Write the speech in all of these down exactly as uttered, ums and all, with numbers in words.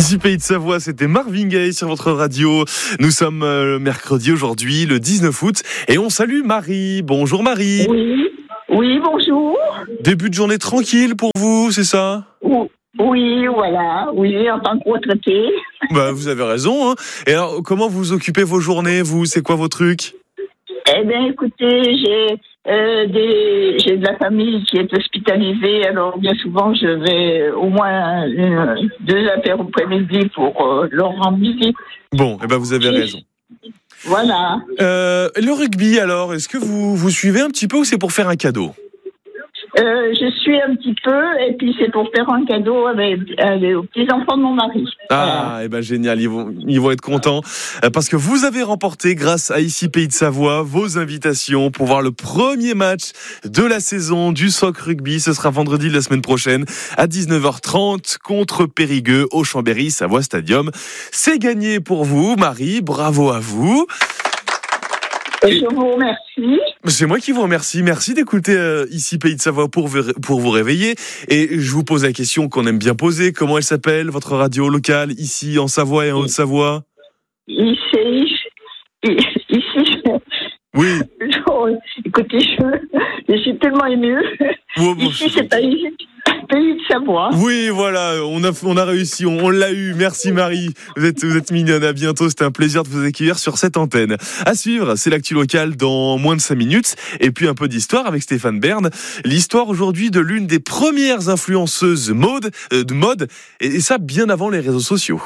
Ici Pays de Savoie, c'était Marvin Gaye sur votre radio. Nous sommes euh, mercredi aujourd'hui, le dix-neuf août, et on salue Marie. Bonjour Marie. Oui, oui, bonjour. Début de journée tranquille pour vous, c'est ça ? Oui, voilà, oui, en tant que retraité. Bah, vous avez raison. Hein. Et alors, comment vous occupez vos journées, vous ? C'est quoi vos trucs ? Eh bien, écoutez, j'ai, euh, des, j'ai de la famille qui est hospitalisée, alors bien souvent, je vais au moins euh, deux après-midi pour euh, leur rendre visite. Bon, eh ben, vous avez raison. Voilà. Euh, le rugby, alors, est-ce que vous, vous suivez un petit peu ou c'est pour faire un cadeau ? Euh, je suis un petit peu, et puis c'est pour faire un cadeau avec, avec, aux petits-enfants de mon mari. Ah, voilà. et ben génial, ils vont, ils vont être contents, parce que vous avez remporté, grâce à Ici Pays de Savoie, vos invitations pour voir le premier match de la saison du Soc Rugby. Ce sera vendredi de la semaine prochaine, à dix-neuf heures trente, contre Périgueux, au Chambéry Savoie Stadium. C'est gagné pour vous, Marie, bravo à vous. Et je vous remercie. C'est moi qui vous remercie. Merci d'écouter euh, Ici Pays de Savoie pour, pour vous réveiller. Et je vous pose la question qu'on aime bien poser. Comment elle s'appelle, votre radio locale, ici en Savoie et en Haute-Savoie ? Ici, ici, oui. Je, écoutez, je, je suis tellement émue. Oh, bon, ici, c'est un Pays de Savoie. Oui, voilà, on a, on a réussi, on, on l'a eu. Merci Marie, vous êtes, vous êtes mignonne. À bientôt, c'était un plaisir de vous accueillir sur cette antenne. À suivre, c'est l'actu locale dans moins de cinq minutes. Et puis un peu d'histoire avec Stéphane Bern. L'histoire aujourd'hui de l'une des premières influenceuses mode, euh, de mode, et, et ça bien avant les réseaux sociaux.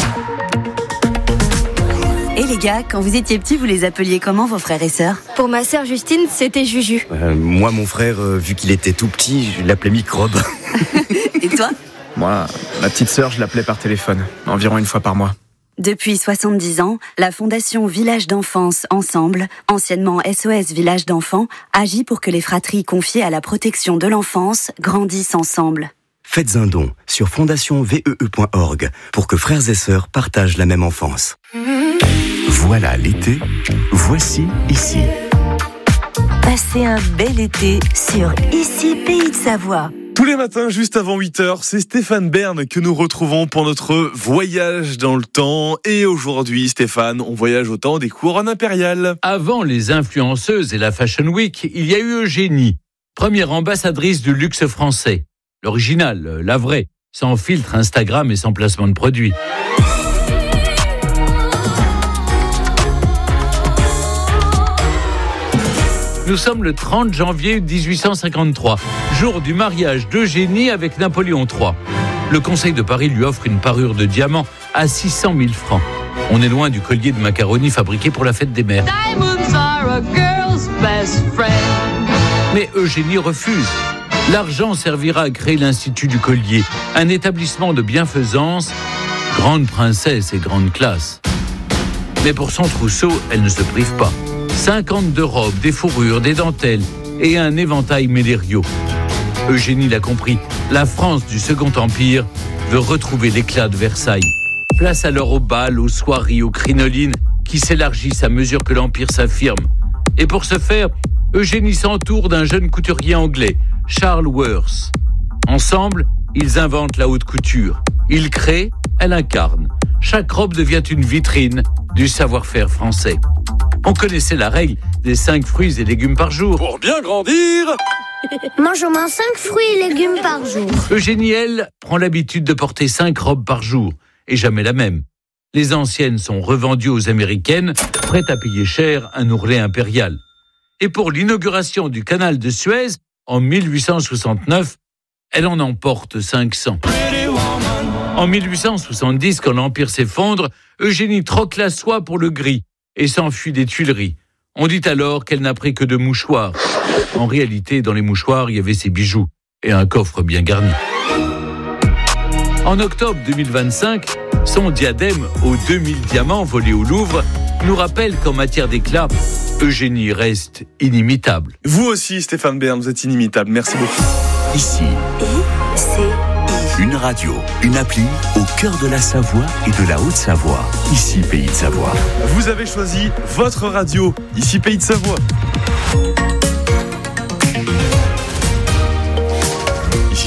Et les gars, quand vous étiez petits, vous les appeliez comment, vos frères et sœurs ? Pour ma sœur Justine, c'était Juju. Euh, moi, mon frère, euh, vu qu'il était tout petit, je l'appelais Microbe. Et toi ? Moi, ma petite sœur, je l'appelais par téléphone, environ une fois par mois. Depuis soixante-dix ans, la Fondation Village d'Enfance Ensemble, anciennement S O S Village d'Enfants, agit pour que les fratries confiées à la protection de l'enfance grandissent ensemble. Faites un don sur fondation v e e point org pour que frères et sœurs partagent la même enfance. Voilà l'été, voici Ici. Passez un bel été sur Ici Pays de Savoie. Tous les matins, juste avant huit heures, c'est Stéphane Bern que nous retrouvons pour notre voyage dans le temps. Et aujourd'hui, Stéphane, on voyage au temps des couronnes impériales. Avant les influenceuses et la Fashion Week, il y a eu Eugénie, première ambassadrice du luxe français. L'original, la vraie, sans filtre Instagram et sans placement de produits. Nous sommes le trente janvier dix-huit cent cinquante-trois, jour du mariage d'Eugénie avec Napoléon trois. Le Conseil de Paris lui offre une parure de diamant à six cent mille francs. On est loin du collier de macaroni fabriqué pour la fête des mères. Mais Eugénie refuse. L'argent servira à créer l'Institut du Collier, un établissement de bienfaisance, grande princesse et grande classe. Mais pour son trousseau, elle ne se prive pas. cinquante-deux robes, des fourrures, des dentelles et un éventail médériaux. Eugénie l'a compris, la France du Second Empire veut retrouver l'éclat de Versailles. Place alors aux bals, aux soirées, aux crinolines qui s'élargissent à mesure que l'Empire s'affirme. Et pour ce faire, Eugénie s'entoure d'un jeune couturier anglais, Charles Worth. Ensemble, ils inventent la haute couture. Ils créent, elle incarne. Chaque robe devient une vitrine du savoir-faire français. On connaissait la règle des cinq fruits et légumes par jour. Pour bien grandir, Mange au moins cinq fruits et légumes par jour. Eugénie, elle, prend l'habitude de porter cinq robes par jour, et jamais la même. Les anciennes sont revendues aux Américaines, prêtes à payer cher un ourlet impérial. Et pour l'inauguration du canal de Suez, en mille huit cent soixante-neuf, elle en emporte cinq cents. En mille huit cent soixante-dix, quand l'Empire s'effondre, Eugénie troque la soie pour le gris et s'enfuit des Tuileries. On dit alors qu'elle n'a pris que deux mouchoirs. En réalité, dans les mouchoirs, il y avait ses bijoux et un coffre bien garni. En octobre deux mille vingt-cinq, son diadème aux deux mille diamants volés au Louvre nous rappelle qu'en matière d'éclat, Eugénie reste inimitable. Vous aussi, Stéphane Bern, vous êtes inimitable. Merci beaucoup. Ici, Ici une radio, une appli au cœur de la Savoie et de la Haute-Savoie. Ici, Pays de Savoie. Vous avez choisi votre radio. Ici, Pays de Savoie. Ici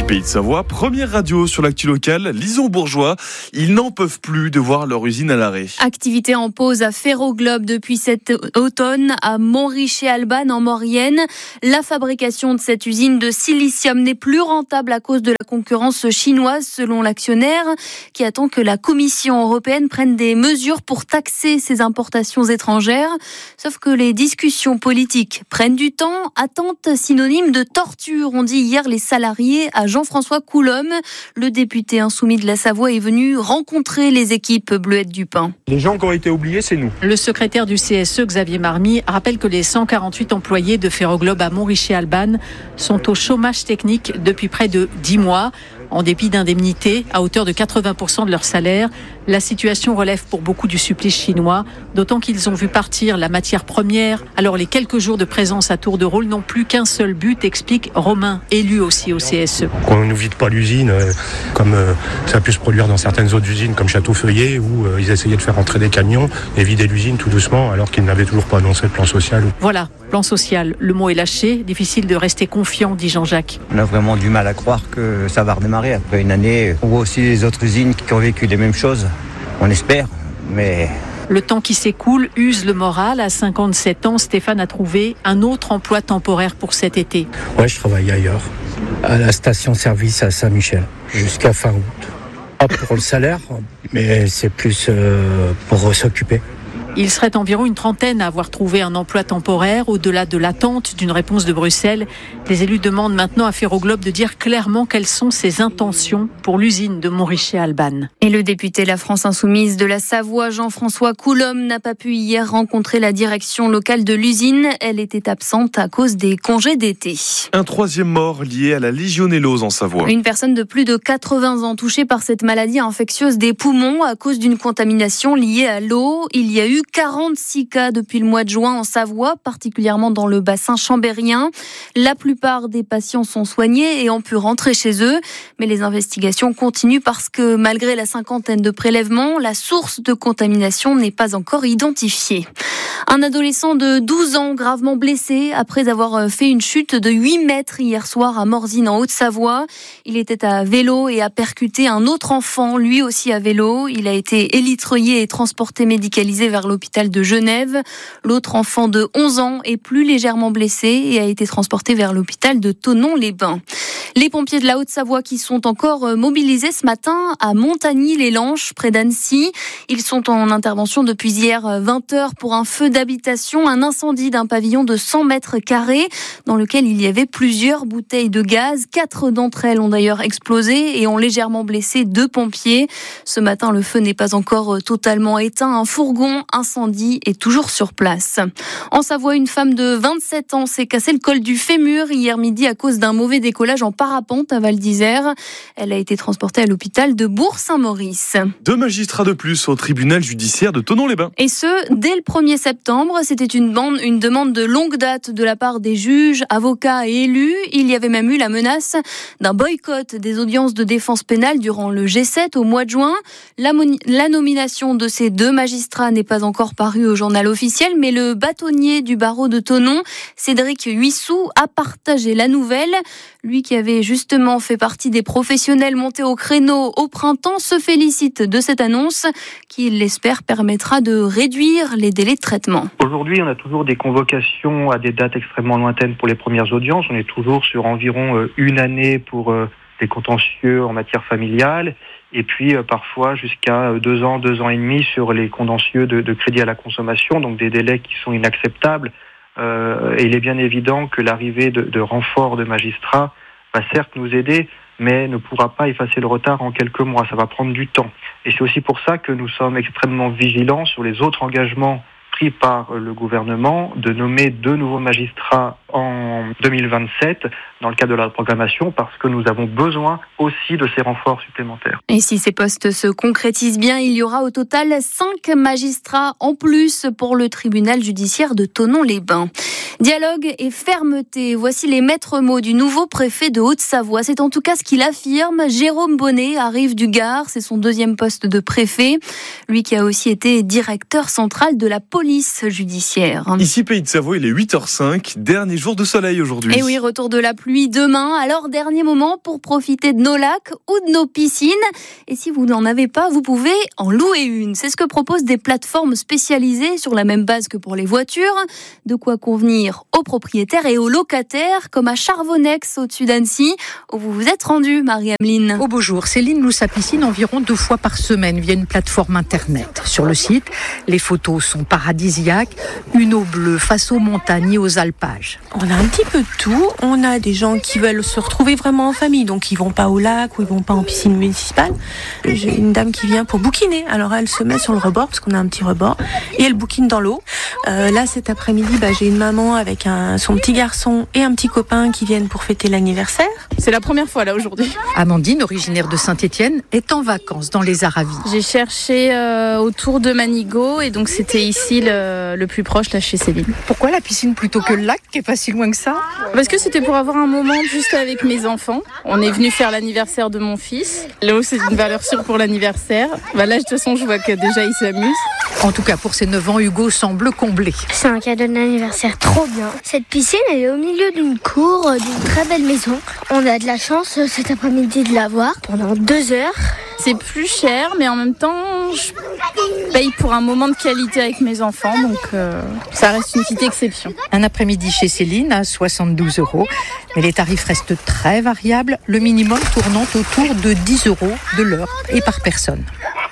Ici Pays de Savoie, première radio sur l'actu locale, Lison-Bourgeois. Ils n'en peuvent plus de voir leur usine à l'arrêt. Activité en pause à Ferroglobe depuis cet automne à Montrichet-Albanne en Maurienne. La fabrication de cette usine de silicium n'est plus rentable à cause de la concurrence chinoise selon l'actionnaire qui attend que la Commission européenne prenne des mesures pour taxer ces importations étrangères. Sauf que les discussions politiques prennent du temps. Attente synonyme de torture, ont dit hier les salariés à Jean-François Coulombe. Le député insoumis de la Savoie est venu rencontrer les équipes Bleuette du Pin. Les gens qui ont été oubliés, c'est nous. Le secrétaire du C S E, Xavier Marmy, rappelle que les cent quarante-huit employés de Ferroglobe à Montrichet-Albanne sont au chômage technique depuis près de dix mois. En dépit d'indemnités à hauteur de quatre-vingts pour cent de leur salaire, la situation relève pour beaucoup du supplice chinois, d'autant qu'ils ont vu partir la matière première. Alors les quelques jours de présence à tour de rôle n'ont plus qu'un seul but, explique Romain, élu aussi au C S E. Qu'on ne vide pas l'usine, euh, comme euh, ça a pu se produire dans certaines autres usines comme Château-Feuillet, où euh, ils essayaient de faire entrer des camions et vider l'usine tout doucement, alors qu'ils n'avaient toujours pas annoncé le plan social. Voilà, plan social, le mot est lâché, difficile de rester confiant, dit Jean-Jacques. On a vraiment du mal à croire que ça va redémarrer après une année. On voit aussi les autres usines qui ont vécu les mêmes choses. On espère, mais... Le temps qui s'écoule use le moral. À cinquante-sept ans, Stéphane a trouvé un autre emploi temporaire pour cet été. Ouais, je travaille ailleurs, à la station-service à Saint-Michel, jusqu'à fin août. Pas pour le salaire, mais c'est plus euh, pour s'occuper. Il serait environ une trentaine à avoir trouvé un emploi temporaire. Au-delà de l'attente d'une réponse de Bruxelles, les élus demandent maintenant à Ferroglobe de dire clairement quelles sont ses intentions pour l'usine de Montrichet-Albanne. Et le député La France Insoumise de la Savoie, Jean-François Coulombe, n'a pas pu hier rencontrer la direction locale de l'usine. Elle était absente à cause des congés d'été. Un troisième mort lié à la légionellose en Savoie. Une personne de plus de quatre-vingts ans touchée par cette maladie infectieuse des poumons à cause d'une contamination liée à l'eau. Il y a eu quarante-six cas depuis le mois de juin en Savoie, particulièrement dans le bassin chambérien. La plupart des patients sont soignés et ont pu rentrer chez eux. Mais les investigations continuent parce que malgré la cinquantaine de prélèvements, la source de contamination n'est pas encore identifiée. Un adolescent de douze ans gravement blessé après avoir fait une chute de huit mètres hier soir à Morzine en Haute-Savoie. Il était à vélo et a percuté un autre enfant, lui aussi à vélo. Il a été élitreillé et transporté médicalisé vers l'hôpital de Genève. L'autre enfant de onze ans est plus légèrement blessé et a été transporté vers l'hôpital de Thonon-les-Bains. Les pompiers de la Haute-Savoie qui sont encore mobilisés ce matin à Montagny-les-Lanches, près d'Annecy. Ils sont en intervention depuis hier vingt heures pour un feu d'habitation, un incendie d'un pavillon de cent mètres carrés dans lequel il y avait plusieurs bouteilles de gaz. Quatre d'entre elles ont d'ailleurs explosé et ont légèrement blessé deux pompiers. Ce matin, le feu n'est pas encore totalement éteint. Un fourgon incendie est toujours sur place. En Savoie, une femme de vingt-sept ans s'est cassé le col du fémur hier midi à cause d'un mauvais décollage en parapente à Val d'Isère. Elle a été transportée à l'hôpital de Bourg-Saint-Maurice. Deux magistrats de plus au tribunal judiciaire de Thonon-les-Bains. Et ce, dès le premier septembre. C'était une, bande, une demande de longue date de la part des juges, avocats et élus. Il y avait même eu la menace d'un boycott des audiences de défense pénale durant le G sept au mois de juin. La, moni- la nomination de ces deux magistrats n'est pas encore parue au journal officiel, mais le bâtonnier du barreau de Thonon, Cédric Huissou, a partagé la nouvelle. Lui qui avait justement fait partie des professionnels montés au créneau au printemps se félicite de cette annonce qui, il l'espère, permettra de réduire les délais de traitement. Aujourd'hui, on a toujours des convocations à des dates extrêmement lointaines pour les premières audiences. On est toujours sur environ une année pour des contentieux en matière familiale et puis parfois jusqu'à deux ans, deux ans et demi sur les contentieux de, de crédit à la consommation, donc des délais qui sont inacceptables. Euh, et il est bien évident que l'arrivée de, de renforts de magistrats va certes nous aider, mais ne pourra pas effacer le retard en quelques mois. Ça va prendre du temps. Et c'est aussi pour ça que nous sommes extrêmement vigilants sur les autres engagements pris par le gouvernement de nommer deux nouveaux magistrats en deux mille vingt-sept dans le cadre de la programmation parce que nous avons besoin aussi de ces renforts supplémentaires. Et si ces postes se concrétisent bien, il y aura au total cinq magistrats en plus pour le tribunal judiciaire de Thonon-les-Bains. Dialogue et fermeté, voici les maîtres mots du nouveau préfet de Haute-Savoie. C'est en tout cas ce qu'il affirme. Jérôme Bonnet arrive du Gard, c'est son deuxième poste de préfet. Lui qui a aussi été directeur central de la police judiciaire. Ici Pays de Savoie, il est huit heures cinq, dernier jour jour de soleil aujourd'hui. Et oui, retour de la pluie demain. Alors, dernier moment pour profiter de nos lacs ou de nos piscines. Et si vous n'en avez pas, vous pouvez en louer une. C'est ce que proposent des plateformes spécialisées sur la même base que pour les voitures. De quoi convenir aux propriétaires et aux locataires, comme à Charvonex, au-dessus d'Annecy, où vous vous êtes rendu, Marie-Ameline. Au beau jour, Céline loue sa piscine environ deux fois par semaine via une plateforme internet. Sur le site, les photos sont paradisiaques, une eau bleue face aux montagnes et aux alpages. On a un petit peu de tout. On a des gens qui veulent se retrouver vraiment en famille, donc ils vont pas au lac ou ils vont pas en piscine municipale. J'ai une dame qui vient pour bouquiner. Alors elle se met sur le rebord parce qu'on a un petit rebord et elle bouquine dans l'eau. Euh, là cet après-midi, bah, j'ai une maman avec un, son petit garçon et un petit copain qui viennent pour fêter l'anniversaire. C'est la première fois là aujourd'hui. Amandine, originaire de Saint-Étienne, est en vacances dans les Aravis. J'ai cherché euh, autour de Manigot et donc c'était ici le, le plus proche, là chez Céline. Pourquoi la piscine plutôt que le lac qui est pas si loin que ça? Parce que c'était pour avoir un moment juste avec mes enfants. On est venu faire l'anniversaire de mon fils. L'eau c'est une valeur sûre pour l'anniversaire. Bah là de toute façon je vois que déjà il s'amuse. En tout cas pour ses neuf ans, Hugo semble comblé. C'est un cadeau d'anniversaire trop bien. Cette piscine elle est au milieu d'une cour, d'une très belle maison. On a de la chance cet après-midi de la voir pendant deux heures. C'est plus cher, mais en même temps, je paye pour un moment de qualité avec mes enfants, donc euh, ça reste une petite exception. Un après-midi chez Céline à soixante-douze euros, mais les tarifs restent très variables, le minimum tournant autour de dix euros de l'heure et par personne.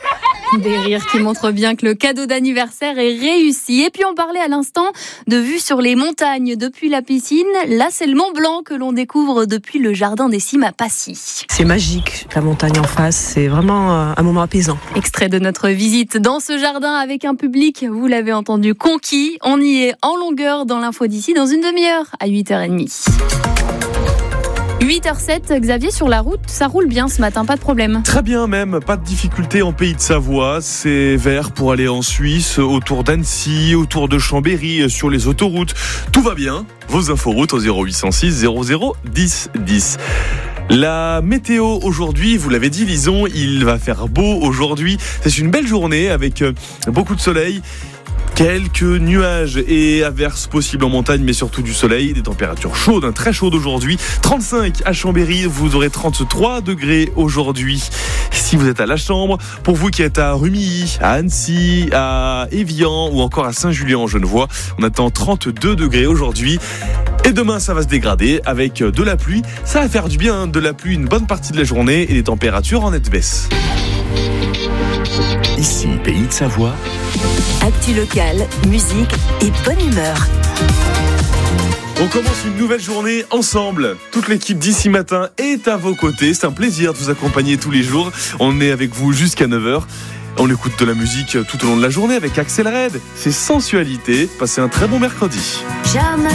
Des rires qui montrent bien que le cadeau d'anniversaire est réussi. Et puis on parlait à l'instant de vue sur les montagnes depuis la piscine. Là, c'est le Mont Blanc que l'on découvre depuis le jardin des Cimes à Passy. C'est magique, la montagne en face. C'est vraiment un moment apaisant. Extrait de notre visite dans ce jardin avec un public, vous l'avez entendu, conquis. On y est en longueur dans l'info d'ici dans une demi-heure à huit heures trente. huit heures sept, Xavier, sur la route, ça roule bien ce matin, pas de problème. Très bien même, pas de difficulté en Pays de Savoie. C'est vert pour aller en Suisse, autour d'Annecy, autour de Chambéry, sur les autoroutes. Tout va bien. Vos inforoutes au zéro huit cent six zéro zéro dix dix. La météo aujourd'hui, vous l'avez dit Lison, il va faire beau aujourd'hui. C'est une belle journée avec beaucoup de soleil. Quelques nuages et averses possibles en montagne, mais surtout du soleil, des températures chaudes, hein, très chaudes aujourd'hui. trente-cinq à Chambéry, vous aurez trente-trois degrés aujourd'hui. Si vous êtes à la Chambre, pour vous qui êtes à Rumilly, à Annecy, à Évian ou encore à Saint-Julien en Genevois, on attend trente-deux degrés aujourd'hui. Et demain, ça va se dégrader avec de la pluie. Ça va faire du bien, de la pluie une bonne partie de la journée et des températures en nette baisse. Ici, Pays de Savoie. Actu locale, musique et bonne humeur. On commence une nouvelle journée ensemble. Toute l'équipe d'ici matin est à vos côtés. C'est un plaisir de vous accompagner tous les jours. On est avec vous jusqu'à neuf heures. On écoute de la musique tout au long de la journée avec Axel Red. C'est Sensualité. Passez un très bon mercredi. Jamais.